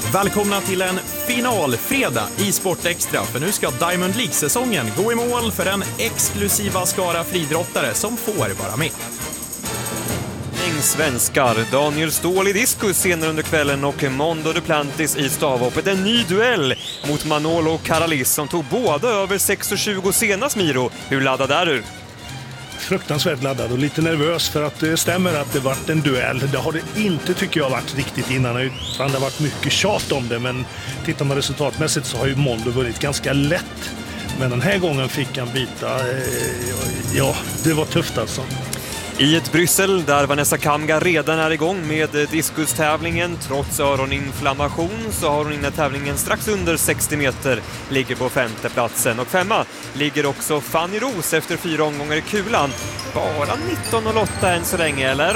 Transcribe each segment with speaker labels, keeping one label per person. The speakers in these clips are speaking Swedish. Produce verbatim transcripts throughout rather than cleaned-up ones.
Speaker 1: Välkomna till en finalfredag i Sportextra, för nu ska Diamond League-säsongen gå i mål för den exklusiva skara friidrottare som får vara med.
Speaker 2: Svenskar, Daniel Ståhl i diskus senare under kvällen och Mondo Duplantis i stavhoppet. En ny duell mot Manolo Caralis som tog båda över sex tjugo senast, Miro. Hur laddad är du?
Speaker 3: Fruktansvärt laddad och lite nervös, för att det stämmer att det varit en duell. Det har det inte, tycker jag, varit riktigt innan. Utan det har varit mycket tjat om det, men tittar man resultatmässigt så har ju Mondo vunnit ganska lätt. Men den här gången fick han bita. Ja, det var tufft alltså.
Speaker 2: I ett Bryssel där Vanessa Kamga redan är igång med diskustävlingen. Trots öroninflammation så har hon inne tävlingen strax under sextio meter, ligger på femte platsen. Och femma ligger också Fanny Roos efter fyra omgångar i kulan. Bara nitton noll åtta än så länge, eller?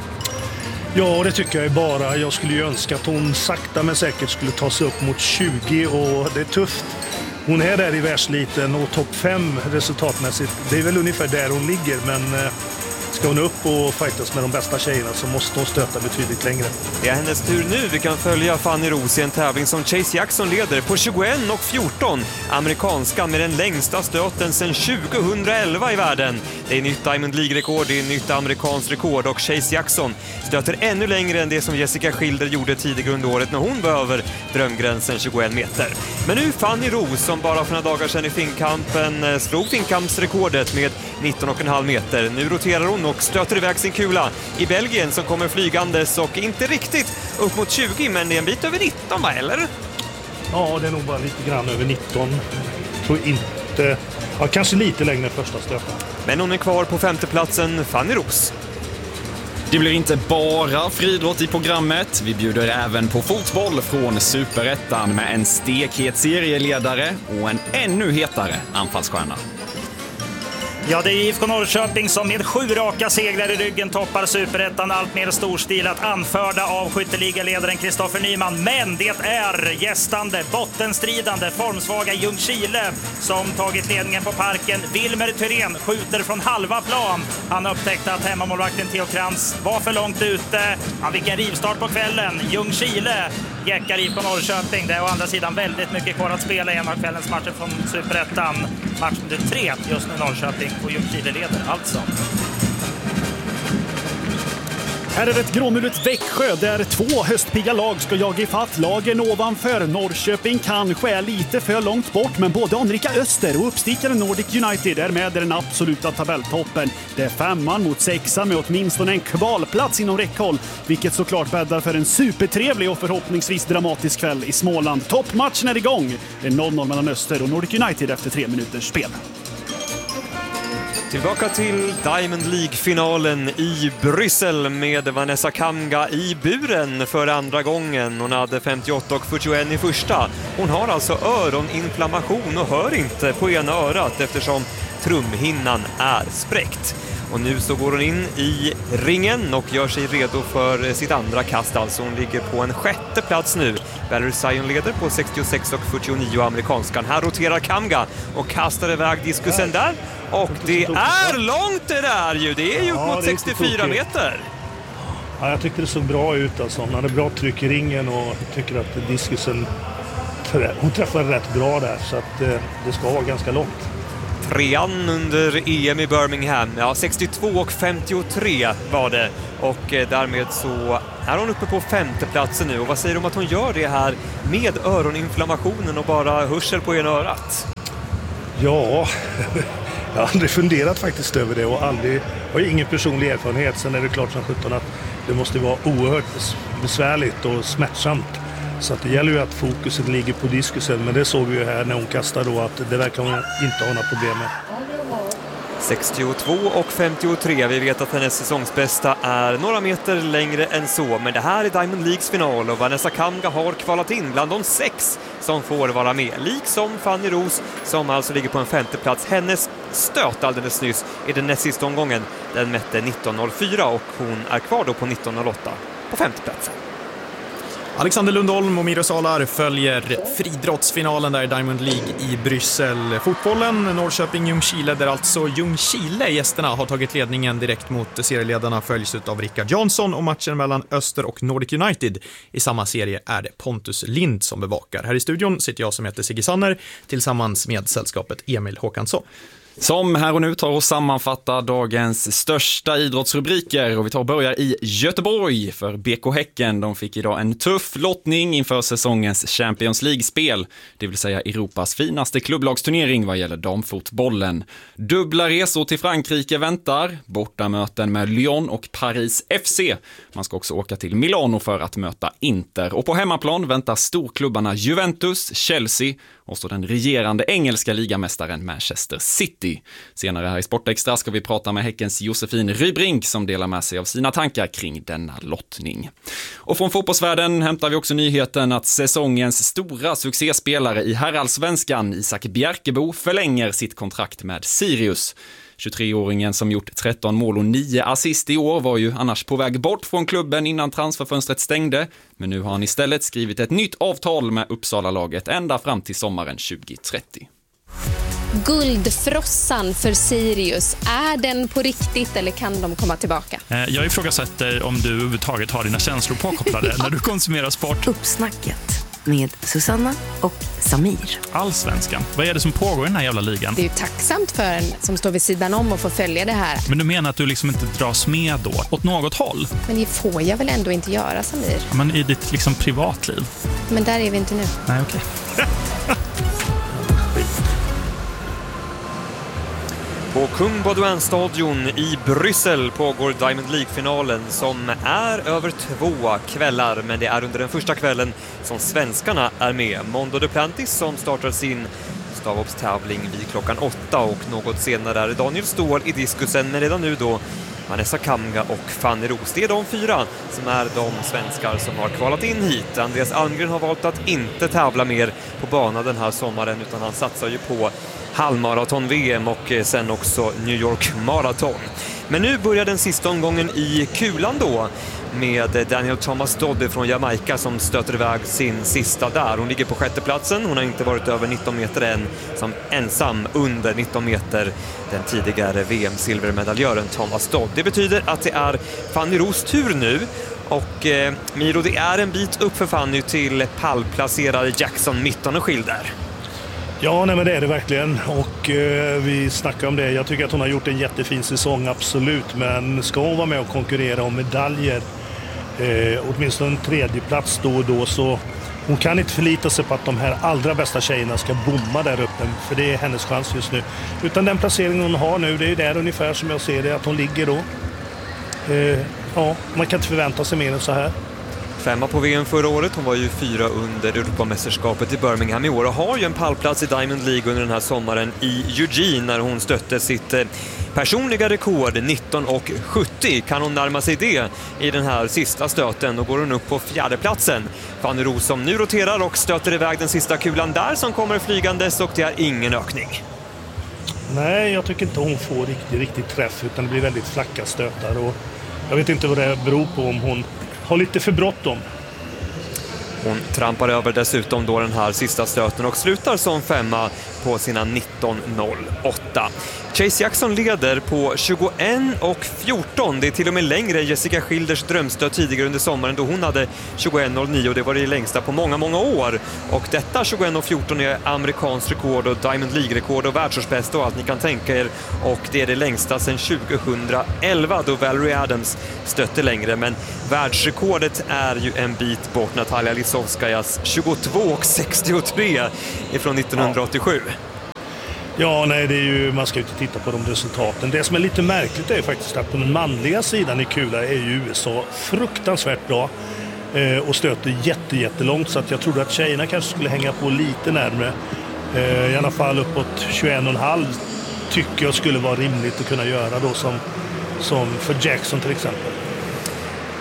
Speaker 3: Ja, det tycker jag är bara. Jag skulle ju önska att hon sakta men säkert skulle ta sig upp mot tjugo, och det är tufft. Hon är där i världsliten och topp fem resultatmässigt. Det är väl ungefär där hon ligger, men ska hon upp och fightas med de bästa tjejerna så måste hon stöta betydligt längre.
Speaker 2: Det är hennes tur nu. Vi kan följa Fanny Roos i en tävling som Chase Jackson leder på tjugoett och fjorton. Amerikanska med den längsta stöten sedan tjugohundraelva i världen. Det är nytt Diamond League-rekord, det är nytt amerikanskt rekord, och Chase Jackson stöter ännu längre än det som Jessica Schilder gjorde tidigare under året när hon var över drömgränsen tjugoett meter. Men nu Fanny Roos som bara för några dagar sedan i finkampen slog finkampsrekordet med nitton komma fem meter. Nu roterar hon och stöter iväg sin kula i Belgien som kommer flygandes och inte riktigt upp mot tjugo, men det är en bit över nitton, va, eller?
Speaker 3: Ja, det är nog bara lite grann över nitton. Jag tror inte... Ja, kanske lite längre första stöten.
Speaker 2: Men hon är kvar på femteplatsen, Fanny Roos.
Speaker 1: Det blir inte bara friidrott i programmet. Vi bjuder även på fotboll från Superettan med en stekhet serieledare och en ännu hetare anfallsstjärna.
Speaker 4: Ja, det är I F K Norrköping som med sju raka seglar i ryggen toppar Superettan, allt mer storstilat anförda av skytteligaledaren Kristoffer Nyman. Men det är gästande, bottenstridande, formsvaga Ljungskile som tagit ledningen på Parken. Wilmer Thyrén skjuter från halva plan. Han upptäckte att hemmamålvakten Theo Krantz var för långt ute. Han fick en rivstart på kvällen. Ljungskile jäckar I F K Norrköping. Det är å andra sidan väldigt mycket kvar att spela i en av kvällens matcher från Superettan. Match nummer tre just nu Norrköping och Ljungskile leder alltså.
Speaker 5: Här är ett gråmulet Växjö där två höstpigga lag ska jaga ifatt lagen ovanför. Norrköping kanske är lite för långt bort, men både Anrika Öster och uppstickaren Nordic United är med i den absoluta tabelltoppen. Det är femman mot sexan med åtminstone en kvalplats inom räckhåll, vilket såklart bäddar för en supertrevlig och förhoppningsvis dramatisk kväll i Småland. Toppmatchen är igång. Det är noll noll mellan Öster och Nordic United efter tre minuters spel.
Speaker 2: Tillbaka till Diamond League-finalen i Bryssel med Vanessa Kamga i buren för andra gången. Hon hade femtioåtta och fyrtioett i första. Hon har alltså öroninflammation och hör inte på ena örat eftersom trumhinnan är spräckt. Och nu så går hon in i ringen och gör sig redo för sitt andra kast. Alltså hon ligger på en sjätte plats nu. Valerie Zion leder på sextiosex och fyrtionio amerikanskan. Här roterar Kamga och kastar iväg diskusen där. Och det är långt det där ju. Det är ju ja, mot sextiofyra meter.
Speaker 3: Ja, jag tyckte det såg bra ut. Alltså. Hon hade bra tryck i ringen och jag tycker att diskusen... Hon träffade rätt bra där, så att det ska vara ganska långt.
Speaker 2: Trean under E M i Birmingham. Ja, sextiotvå och femtiotre var det. Och därmed så är hon uppe på femteplatsen nu. Och vad säger du om att hon gör det här med öroninflammationen och bara hörsel på ena örat?
Speaker 3: Ja, jag har aldrig funderat faktiskt över det och aldrig, har ingen personlig erfarenhet. Sen är det klart som sjutton att det måste vara oerhört besvärligt och smärtsamt. Så att det gäller ju att fokuset ligger på diskusen, men det såg vi ju här när hon kastade då att det verkar hon inte ha några problem med.
Speaker 2: sextiotvå och femtiotre. Vi vet att hennes säsongsbästa är några meter längre än så. Men det här är Diamond Leagues final och Vanessa Kamga har kvalat in bland de sex som får vara med. Liksom Fanny Roos som alltså ligger på en femte plats. Hennes stöt alldeles nyss i den näst sista omgången. Den mätte nitton noll fyra och hon är kvar då på nitton noll åtta på femte platsen.
Speaker 6: Alexander Lundholm och Miro Salar följer friidrottsfinalen där i Diamond League i Bryssel. Fotbollen, Norrköping-Ljungskile, där alltså Ljungskile, gästerna, har tagit ledningen direkt mot serieledarna, följs av Rickard Jansson, och matchen mellan Öster och Nordic United i samma serie är det Pontus Lind som bevakar. Här i studion sitter jag som heter Sigge Sanner tillsammans med sällskapet Emil Håkansson.
Speaker 1: Som här och nu tar och sammanfattar dagens största idrottsrubriker, och vi tar och börjar i Göteborg för B K Häcken. De fick idag en tuff lottning inför säsongens Champions League-spel, det vill säga Europas finaste klubblagsturnering vad gäller damfotbollen. Dubbla resor till Frankrike väntar, bortamöten med Lyon och Paris F C. Man ska också åka till Milano för att möta Inter, och på hemmaplan väntar storklubbarna Juventus, Chelsea och så den regerande engelska ligamästaren Manchester City. Senare här i Sportextra ska vi prata med Häckens Josefin Rybrink som delar med sig av sina tankar kring denna lottning. Och från fotbollsvärlden hämtar vi också nyheten att säsongens stora succéspelare i herrallsvenskan, Isak Bjerkebo, förlänger sitt kontrakt med Sirius. tjugotre-åringen som gjort tretton mål och nio assist i år var ju annars på väg bort från klubben innan transferfönstret stängde. Men nu har han istället skrivit ett nytt avtal med Uppsala-laget ända fram till sommaren tjugohundratrettio.
Speaker 7: Guldfrossan för Sirius, är den på riktigt eller kan de komma tillbaka?
Speaker 8: Jag ifrågasätter om du överhuvudtaget har dina känslor påkopplade när du konsumerar sport.
Speaker 9: Uppsnacket med Susanna och Samir.
Speaker 8: Allsvenskan. Vad är det som pågår i den här jävla ligan?
Speaker 7: Det är ju tacksamt för en som står vid sidan om och får följa det här.
Speaker 8: Men du menar att du liksom inte dras med då? Åt något håll?
Speaker 7: Men det får jag väl ändå inte göra, Samir?
Speaker 8: Ja, men i ditt liksom privatliv?
Speaker 7: Men där är vi inte nu.
Speaker 8: Nej, okej. Okay.
Speaker 2: På Kung Baudouin-stadion i Bryssel pågår Diamond League-finalen som är över två kvällar, men det är under den första kvällen som svenskarna är med. Mondo Duplantis som startar sin stavhoppstävling vid klockan åtta, och något senare är Daniel Ståhl i diskusen, men redan nu då Vanessa Kamga och Fanny Roos. Det är de fyra som är de svenskar som har kvalat in hit. Andreas Almgren har valt att inte tävla mer på banan den här sommaren, utan han satsar ju på halvmaraton-V M och sen också New York Marathon. Men nu börjar den sista omgången i kulan då med Daniel Thomas Dodd från Jamaica som stöter iväg sin sista där. Hon ligger på sjätte platsen. Hon har inte varit över nitton meter än, som ensam under nitton meter den tidigare V M-silvermedaljören Thomas Dodd. Det betyder att det är Fanny Roos tur nu. Och eh, Miro, det är en bit upp för Fanny till pallplacerade Jackson Mitton och Schilder.
Speaker 3: Ja, nej, men det är det verkligen, och eh, vi snackar om det. Jag tycker att hon har gjort en jättefin säsong, absolut, men ska hon vara med och konkurrera om medaljer, eh, åtminstone en tredje plats då och då, så hon kan inte förlita sig på att de här allra bästa tjejerna ska bomma där uppe, för det är hennes chans just nu. Utan den placeringen hon har nu, det är där ungefär som jag ser det, att hon ligger då. Eh, ja, man kan inte förvänta sig mer än så här.
Speaker 2: Femma på V M förra året, hon var ju fyra under Europamästerskapet i Birmingham i år och har ju en pallplats i Diamond League under den här sommaren i Eugene när hon stötte sitt personliga rekord nitton och sjuttio. Kan hon närma sig det i den här sista stöten, och går hon upp på fjärde platsen. Fanny Roos som nu roterar och stöter iväg den sista kulan där som kommer flygandes, och det är ingen ökning.
Speaker 3: Nej, jag tycker inte hon får riktigt, riktigt träff, utan det blir väldigt flacka stötar, och jag vet inte vad det beror på, om hon har lite för bråttom.
Speaker 2: Hon trampar över dessutom då den här sista stöten och slutar som femma på sina nitton noll åtta. Chase Jackson leder på tjugoett och fjorton. Det är till och med längre än Jessica Schilders drömstöt tidigare under sommaren då hon hade tjugoett noll nio, och det var det längsta på många, många år. Och detta tjugoett och fjorton är amerikansk rekord och Diamond League-rekord och världsårsbästa och allt ni kan tänka er. Och det är det längsta sedan tjugohundraelva då Valerie Adams stötte längre. Men världsrekordet är ju en bit bort, Natalia Lisovskajas tjugotvå och sextiotre ifrån nittonhundraåttiosju.
Speaker 3: Ja, nej, det är ju, man ska ju inte titta på de resultaten. Det som är lite märkligt är ju faktiskt att på den manliga sidan i kula är ju U S A fruktansvärt bra eh, och stöter jätte, jättelångt, så att jag trodde att tjejerna kanske skulle hänga på lite närmare. Eh, I alla fall uppåt tjugoett komma fem tycker jag skulle vara rimligt att kunna göra då, som, som för Jackson till exempel.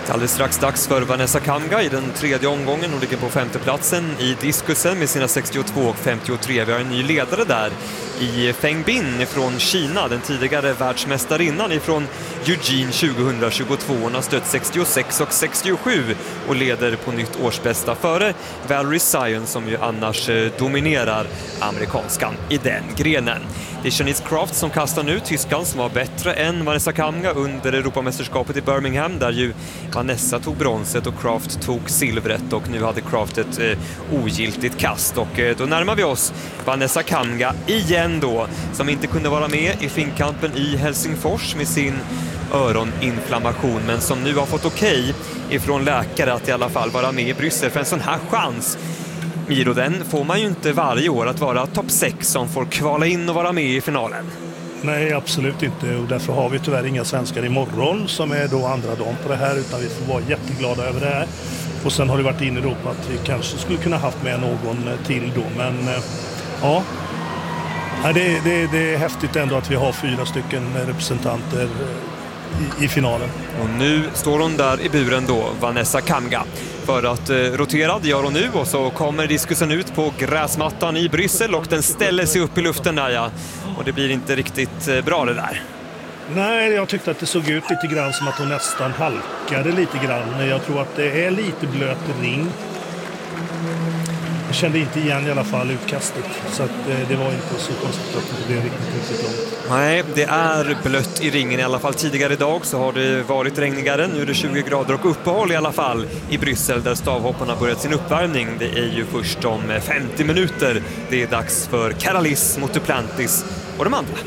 Speaker 2: Alldeles strax dags för Vanessa Kamga i den tredje omgången. Hon ligger på femteplatsen i diskusen med sina sextiotvå och femtiotre. Vi har en ny ledare där i Feng Bin från Kina, den tidigare världsmästarinnan ifrån Eugene tjugohundratjugotvå. Hon har stött sextiosex och sextiosju och leder på nytt årsbästa före Valerie Sion som ju annars dominerar amerikanskan i den grenen. Det är Shanice Kraft som kastar nu, tyskan som var bättre än Vanessa Kamga under Europamästerskapet i Birmingham där ju Vanessa tog bronset och Kraft tog silvret och nu hade Kraft ett eh, ogiltigt kast och eh, då närmar vi oss Vanessa Kamga igen då som inte kunde vara med i finkampen i Helsingfors med sin öroninflammation men som nu har fått okej ifrån läkare att i alla fall vara med i Bryssel för en sån här chans. Miro, den får man ju inte varje år att vara topp sex som får kvala in och vara med i finalen.
Speaker 3: Nej, absolut inte. Och därför har vi tyvärr inga svenskar imorgon som är då andra dagen på det här utan vi får vara jätteglada över det här. Och sen har det varit in i Europa att vi kanske skulle kunna haft med någon till då. Men ja, det, det, det är häftigt ändå att vi har fyra stycken representanter i, i finalen.
Speaker 2: Och nu står hon där i buren då, Vanessa Kamga. För att eh, roterad gör hon nu och så kommer diskusen ut på gräsmattan i Bryssel och den ställer sig upp i luften där ja. Och det blir inte riktigt eh, bra det där.
Speaker 3: Nej, jag tyckte att det såg ut lite grann som att hon nästan halkade lite grann. Men jag tror att det är lite blöt ring. Jag kände inte igen i alla fall utkastet. Så att, eh, det var inte så konstigt att det blev riktigt, riktigt långt.
Speaker 2: Nej, det är blött i ringen i alla fall. Tidigare idag så har det varit regnigare. Nu är det tjugo grader och uppehåll i alla fall i Bryssel där stavhopparna börjat sin uppvärmning. Det är ju först om femtio minuter. Det är dags för Karalis mot Duplantis och de andra.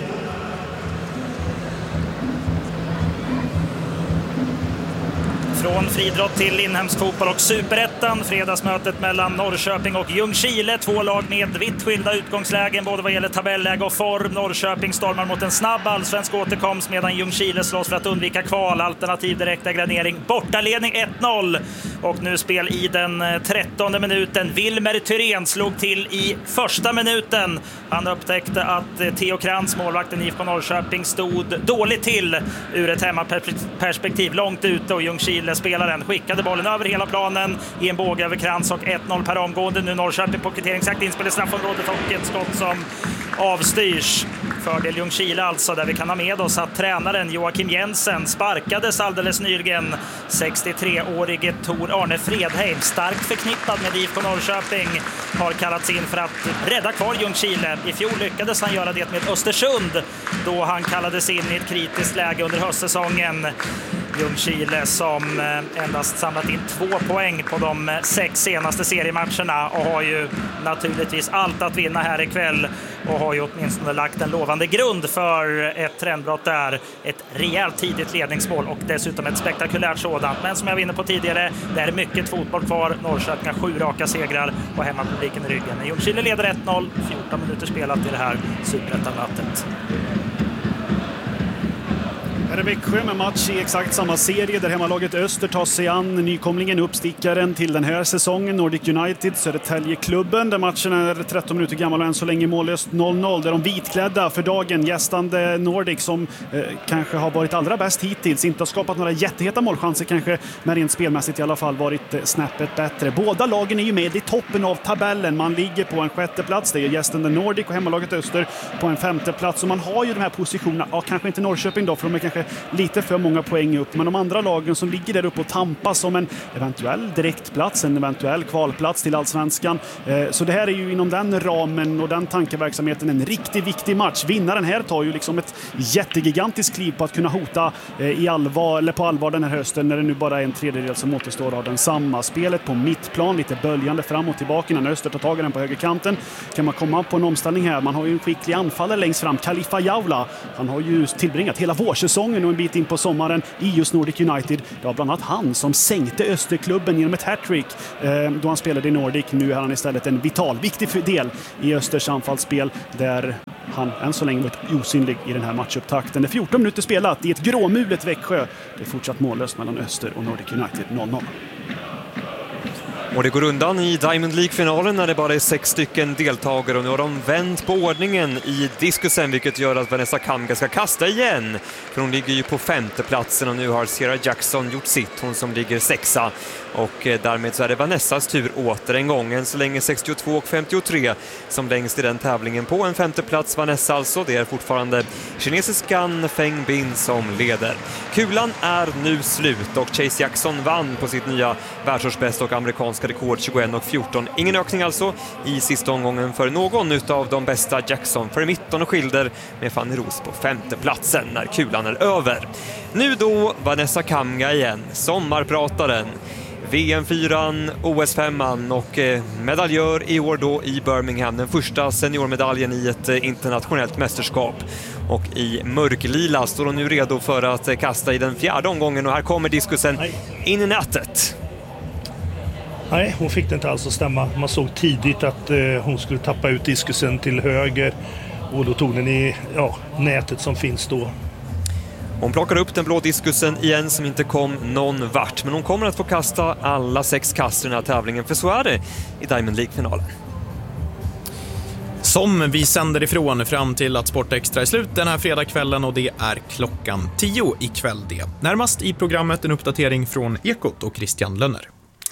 Speaker 4: Från friidrott till inhemsk fotboll och superettan. Fredagsmötet mellan Norrköping och Ljungskile. Två lag med vitt skilda utgångslägen både vad gäller tabelläge och form. Norrköping stormar mot en snabb allsvensk återkomst medan Ljungskile slåss för att undvika kval. Alternativ direktdegradering. Bortaledning ett noll. Och nu spel i den trettonde minuten. Wilmer Thyrén slog till i första minuten. Han upptäckte att Theo Krantz, målvakten i I F K Norrköping, stod dåligt till ur ett hemmaperspektiv långt ute och Ljungskile spelaren skickade bollen över hela planen i en båge över Krantz och ett noll per omgående. Nu Norrköping på kvitteringsakt, inspel i straffområdet och ett skott som avstyrs. Fördel Ljungskile alltså, där vi kan ha med oss att tränaren Joakim Jensen sparkades alldeles nyligen. sextiotre-årige Tor Arne Fredheim, starkt förknippad med I F K Norrköping, har kallats in för att rädda kvar Ljungskile. I fjol lyckades han göra det med Östersund då han kallades in i ett kritiskt läge under höstsäsongen. Ljungskile som endast samlat in två poäng på de sex senaste seriematcherna och har ju naturligtvis allt att vinna här ikväll och har ju åtminstone lagt en lovande grund för ett trendbrott där. Ett rejält tidigt ledningsmål och dessutom ett spektakulärt sådant. Men som jag var inne på tidigare, det är mycket fotboll kvar. Norrköping har sju raka segrar och hemmapubliken i ryggen. Ljungskile leder ett noll, fjorton minuter spelat i det här superettanmötet.
Speaker 5: Här är Växjö med match i exakt samma serie där hemmalaget Öster tar sig an nykomlingen, uppstickaren till den här säsongen, Nordic United, Södertäljeklubben, där matchen är tretton minuter gammal och än så länge mållöst noll noll. Där de vitklädda för dagen gästande Nordic som eh, kanske har varit allra bäst hittills, inte har skapat några jätteheta målchanser kanske, men rent spelmässigt i alla fall varit eh, snäppet bättre. Båda lagen är ju med i toppen av tabellen. Man ligger på en sjätte plats, det är gästande Nordic och hemmalaget Öster på en femte plats, och man har ju de här positionerna, ja, kanske inte Norrköping då, för de är kanske lite för många poäng upp, men de andra lagen som ligger där uppe och tampas om en eventuell direktplats, en eventuell kvalplats till Allsvenskan. Så det här är ju inom den ramen och den tankeverksamheten en riktigt viktig match. Vinnaren här tar ju liksom ett jättegigantiskt kliv på att kunna hota i allvar, eller på allvar den här hösten, när det nu bara är en tredjedel som återstår av den samma. Spelet på mittplan, lite böljande fram och tillbaka innan Öster tar tag i den på högerkanten. Kan man komma på en omställning här? Man har ju en skicklig anfallare längst fram, Khalifa Jaula. Han har ju tillbringat hela vårsäsongen och en bit in på sommaren i just Nordic United. Det var bland annat han som sänkte Österklubben genom ett hattrick eh, då han spelade i Nordic. Nu är han istället en vital, viktig del i Östers anfallsspel, där han än så länge varit osynlig i den här matchupptakten. Det är fjorton minuter spelat i ett gråmulet Växjö. Det är fortsatt mållöst mellan Öster och Nordic United, noll noll.
Speaker 2: Och det går undan i Diamond League-finalen när det bara är sex stycken deltagare och nu har de vänt på ordningen i diskusen, vilket gör att Vanessa Kamga ska kasta igen. För hon ligger ju på femteplatsen och nu har Sierra Jackson gjort sitt, hon som ligger sexa. Och därmed så är det Vanessas tur åter en gång, än så länge sextiotvå och femtiotre som längst i den tävlingen på en femteplats. Vanessa alltså, det är fortfarande kinesiskan Feng Bin som leder. Kulan är nu slut och Chase Jackson vann på sitt nya världsårsbästa och amerikanska rekord tjugoett och fjorton. Ingen ökning alltså i sista omgången för någon utav de bästa. Jackson för mitten och skilder med Fanny Ros på femteplatsen när kulan är över. Nu då Vanessa Kamga igen, sommarprataren. V M-fyran, O S-femman och medaljör i år då i Birmingham. Den första seniormedaljen i ett internationellt mästerskap. Och i mörklila står hon nu redo för att kasta i den fjärde omgången. Och här kommer diskusen in i nätet.
Speaker 3: Nej, hon fick det inte alls att stämma. Man såg tidigt att eh, hon skulle tappa ut diskusen till höger. Och då tog den i ja, nätet som finns då.
Speaker 2: Hon plockar upp den blå diskusen igen som inte kom någon vart. Men hon kommer att få kasta alla sex kast i den här tävlingen. För så är det i Diamond League-finalen.
Speaker 6: Som vi sänder ifrån fram till att Sport Extra är slut den här fredagskvällen och det är klockan tio ikväll det. Närmast i programmet en uppdatering från Ekot och Christian Lönner.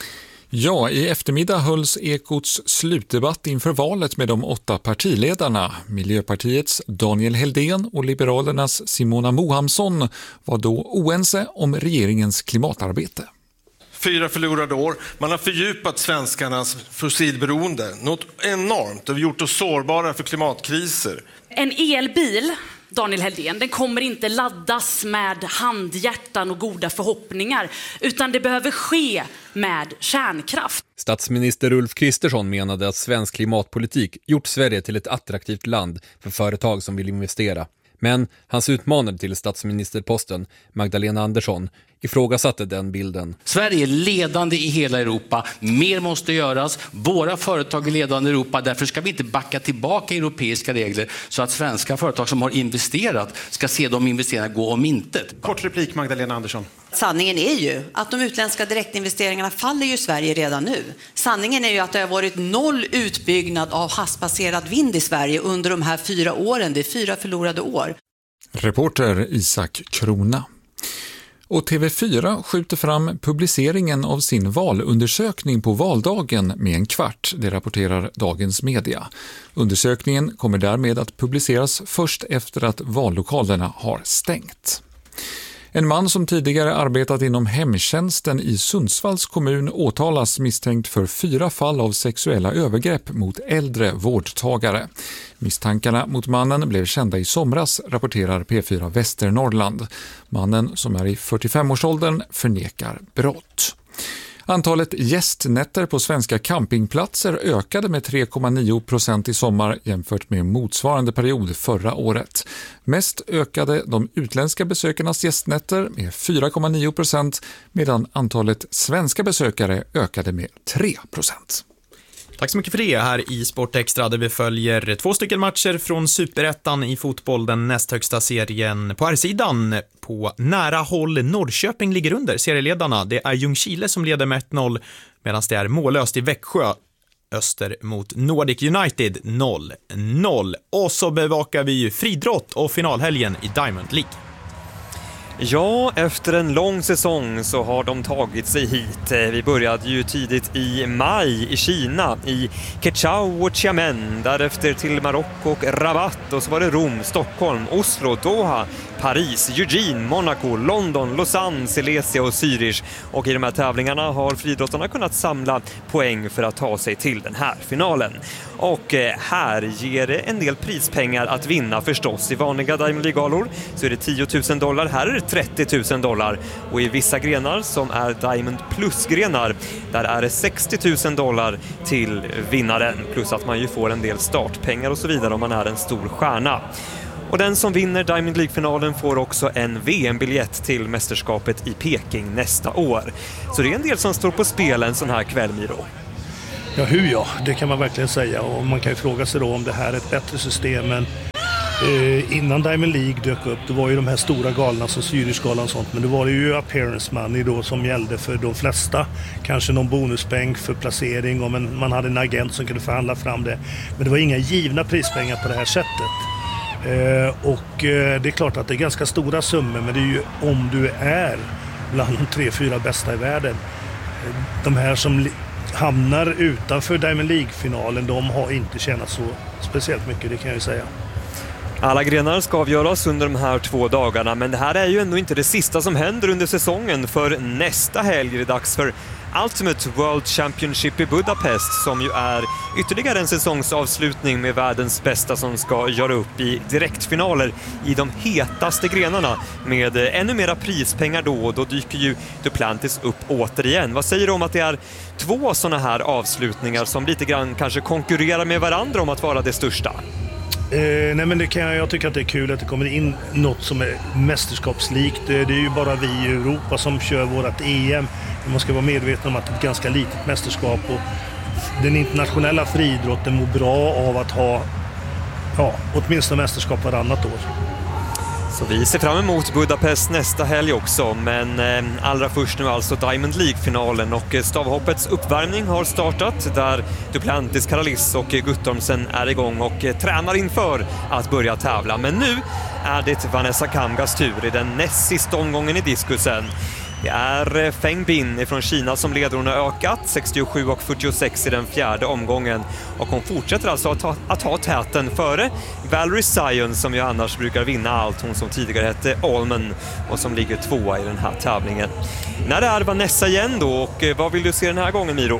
Speaker 10: Ja, i eftermiddag hölls Ekots slutdebatt inför valet med de åtta partiledarna. Miljöpartiets Daniel Heldén och Liberalernas Simona Mohamsson var då oense om regeringens klimatarbete.
Speaker 11: Fyra förlorade år. Man har fördjupat svenskarnas fossilberoende. Något enormt. Det har gjort oss sårbara för klimatkriser.
Speaker 12: En elbil, Daniel Heldén, den kommer inte laddas med handhjärtan och goda förhoppningar, utan det behöver ske med kärnkraft.
Speaker 13: Statsminister Ulf Kristersson menade att svensk klimatpolitik gjort Sverige till ett attraktivt land för företag som vill investera. Men hans utmanare till statsministerposten, Magdalena Andersson, ifrågasatte den bilden.
Speaker 14: Sverige är ledande i hela Europa. Mer måste göras. Våra företag är ledande i Europa. Därför ska vi inte backa tillbaka europeiska regler så att svenska företag som har investerat ska se de investeringarna gå om intet.
Speaker 6: Kort replik, Magdalena Andersson.
Speaker 15: Sanningen är ju att de utländska direktinvesteringarna faller ju Sverige redan nu. Sanningen är ju att det har varit noll utbyggnad av havsbaserad vind i Sverige under de här fyra åren. Det är fyra förlorade år.
Speaker 10: Reporter Isak Krona. Och T V fyra skjuter fram publiceringen av sin valundersökning på valdagen med en kvart, det rapporterar Dagens Media. Undersökningen kommer därmed att publiceras först efter att vallokalerna har stängt. En man som tidigare arbetat inom hemtjänsten i Sundsvalls kommun åtalas misstänkt för fyra fall av sexuella övergrepp mot äldre vårdtagare. Misstankarna mot mannen blev kända i somras, rapporterar P fyra Västernorrland. Mannen, som är i fyrtiofemårsåldern, förnekar brott. Antalet gästnätter på svenska campingplatser ökade med tre komma nio procent i sommar jämfört med motsvarande period förra året. Mest ökade de utländska besökarnas gästnätter med fyra komma nio procent medan antalet svenska besökare ökade med tre procent.
Speaker 6: Tack så mycket för det här i Sport Extra där vi följer två stycken matcher från Superettan i fotboll, den näst högsta serien på här sidan. På nära håll Norrköping ligger under serieledarna. Det är Ljungskile som leder med ett noll medan det är mållöst i Växjö. Öster mot Nordic United noll noll. Och så bevakar vi ju fridrott och finalhelgen i Diamond League.
Speaker 2: Ja, efter en lång säsong så har de tagit sig hit. Vi började ju tidigt i maj i Kina, i Quechao och Xiamen, därefter till Marocko och Rabat, och så var det Rom, Stockholm, Oslo, Doha, Paris, Eugene, Monaco, London, Lausanne, Silesia och Zürich. Och i de här tävlingarna har friidrottarna kunnat samla poäng för att ta sig till den här finalen. Och här ger det en del prispengar att vinna förstås. I vanliga Diamond League-galor så är det tio tusen dollar, här är det trettio tusen dollar. Och i vissa grenar som är Diamond Plus-grenar, där är det sextio tusen dollar till vinnaren. Plus att man ju får en del startpengar och så vidare om man är en stor stjärna. Och den som vinner Diamond League-finalen får också en V M-biljett till mästerskapet i Peking nästa år. Så det är en del som står på spel en sån här kväll, Miro.
Speaker 3: Ja, hur ja, det kan man verkligen säga. Och man kan ju fråga sig då om det här är ett bättre system än Eh, innan Diamond League dök upp, det var ju de här stora galorna som Zürichgalan och sånt, men det var ju appearance money då som gällde för de flesta. Kanske någon bonuspeng för placering, om en, man hade en agent som kunde förhandla fram det. Men det var inga givna prispengar på det här sättet. Eh, och eh, det är klart att det är ganska stora summor, men det är ju om du är bland de tre, fyra bästa i världen. De här som hamnar utanför Diamond League-finalen, de har inte tjänat så speciellt mycket, det kan jag ju säga.
Speaker 2: Alla grenar ska avgöras under de här två dagarna, men det här är ju ändå inte det sista som händer under säsongen, för nästa helg är det dags för Ultimate World Championship i Budapest, som ju är ytterligare en säsongsavslutning med världens bästa som ska göra upp i direktfinaler i de hetaste grenarna med ännu mera prispengar då, och då dyker ju Duplantis upp återigen. Vad säger du om att det är två sådana här avslutningar som lite grann kanske konkurrerar med varandra om att vara det största?
Speaker 3: Eh, nej men det kan jag, jag tycker att det är kul att det kommer in något som är mästerskapslikt. Det är ju bara vi i Europa som kör vårt E M. Man ska vara medveten om att det är ett ganska litet mästerskap, och den internationella friidrotten mår bra av att ha ja, åtminstone mästerskap varannat år.
Speaker 2: Så vi ser fram emot Budapest nästa helg också, men eh, allra först nu alltså Diamond League-finalen, och stavhoppets uppvärmning har startat där Duplantis, Karalis och Guttormsen är igång och eh, tränar inför att börja tävla. Men nu är det Vanessa Kamgas tur i den näst sista omgången i diskusen. Det är Feng Bin från Kina som leder. Hon har ökat sextiosju och fyrtiosex i den fjärde omgången, och hon fortsätter alltså att ha, att ha täten före Valerie Sion, som ju annars brukar vinna allt, hon som tidigare hette Allman och som ligger tvåa i den här tävlingen. När det är Vanessa igen då, och vad vill du se den här gången, Miro?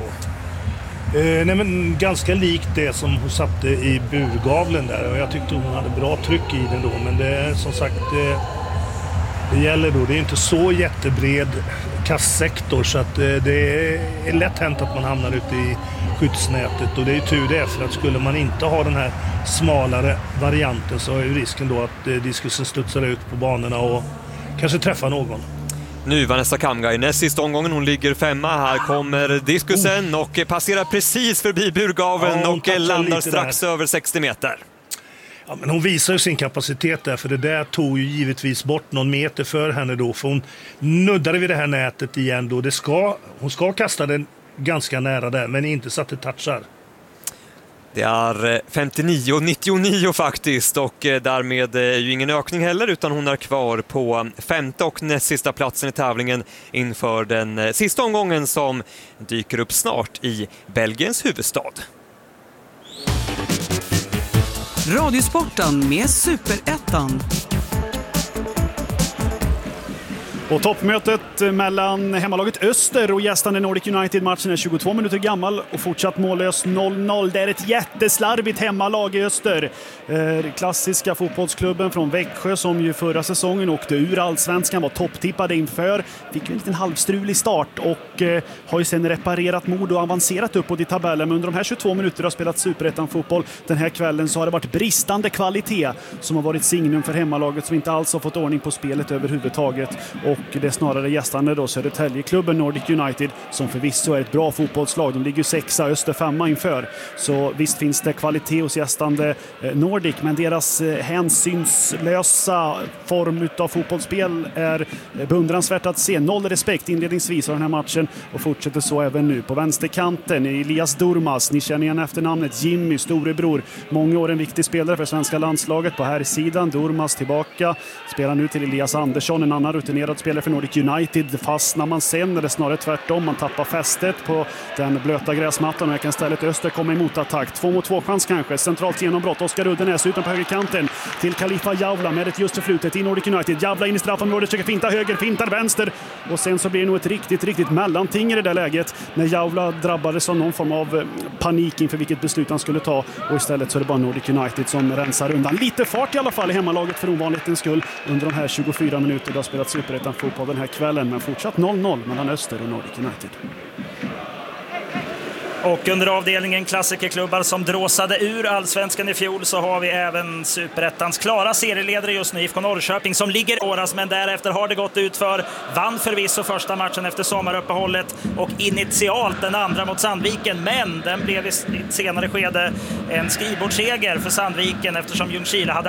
Speaker 3: Eh, nej men ganska likt det som hon satte i burgavlen där, och jag tyckte hon hade bra tryck i den då, men det är som sagt eh, det gäller då, det är inte så jättebred kastsektor, så att eh, det är lätt hänt att man hamnar ute i skyddsnätet, och det är ju tur det, för att skulle man inte ha den här smalare varianten så är ju risken då att eh, diskusen studsar ut på banorna och kanske träffar någon.
Speaker 2: Nu Vanessa Kamga i näst sista omgången, hon ligger femma. Här kommer diskusen och passerar precis förbi burgaven ja, och landar strax där över sextio meter.
Speaker 3: Ja, men hon visar ju sin kapacitet där, för det där tog ju givetvis bort någon meter för henne då, för hon nuddade vid det här nätet igen då. Det ska, hon ska kasta den ganska nära där, men inte så att det touchar.
Speaker 2: Det är femtionio nittionio faktiskt, och därmed är ju ingen ökning heller, utan hon är kvar på femte och näst sista platsen i tävlingen inför den sista omgången som dyker upp snart i Belgiens huvudstad.
Speaker 16: Radiosporten med Superettan.
Speaker 5: Och toppmötet mellan hemmalaget Öster och gästande Nordic United-matchen är tjugotvå minuter gammal och fortsatt mållös noll noll. Det är ett jätteslarvigt hemmalag i Öster. Eh, klassiska fotbollsklubben från Växjö som ju förra säsongen åkte ur Allsvenskan, var topptippade inför. Fick en liten halvstrulig start och eh, har ju sen reparerat mod och avancerat uppåt i tabellen. Men under de här tjugotvå minuterna har spelat Superettan-fotboll den här kvällen, så har det varit bristande kvalitet som har varit signum för hemmalaget, som inte alls har fått ordning på spelet överhuvudtaget. Och det är snarare gästande då Södertäljeklubben Nordic United, som förvisso är ett bra fotbollslag. De ligger sexa, Öster femma inför. Så visst finns det kvalitet hos gästande Nordic, men deras hänsynslösa form av fotbollsspel är beundransvärt att se. Noll respekt inledningsvis av den här matchen, och fortsätter så även nu. På vänsterkanten Elias Durmas, ni känner igen efternamnet, Jimmy, storebror. Många år en viktig spelare för svenska landslaget. På här sidan Durmas tillbaka, spelar nu till Elias Andersson, en annan rutinerad spelare för Nordic United. Fastnar man sen, eller snarare tvärtom, man tappar fästet på den blöta gräsmattan, och jag kan istället Öster komma emot attack. Två mot två chans kanske, centralt genombrott. Oskar Uddenäs utan på högerkanten till Khalifa Javla med ett just förflutet i Nordic United. Javla in i straffområdet, försöker finta höger, fintar vänster, och sen så blir det nog ett riktigt, riktigt mellanting i det där läget när Javla drabbades av någon form av panik inför vilket beslut han skulle ta, och istället så är det bara Nordic United som rensar undan. Lite fart i alla fall i hemmalaget för ovanlighetens skull under de här tjugofyra minuter det har spelat Superettan fotboll den här kvällen, men fortsatt noll noll mellan Öster och Nordic United.
Speaker 4: Och under avdelningen klassikerklubbar som dråsade ur Allsvenskan i fjol, så har vi även Superettans klara serieledare just nu, I F K Norrköping, som ligger i åras, men därefter har det gått ut för. Vann förvisso första matchen efter sommaruppehållet och initialt den andra mot Sandviken, men den blev i senare skede en skrivbordsseger för Sandviken eftersom Ljungskile hade